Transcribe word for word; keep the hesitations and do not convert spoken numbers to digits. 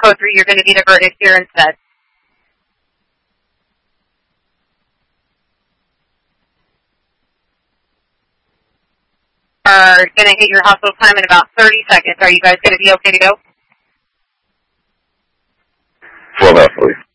oh three, you're going to be diverted here instead. Are going to hit your hospital time in about thirty seconds. Are you guys going to be okay to go? Well, definitely.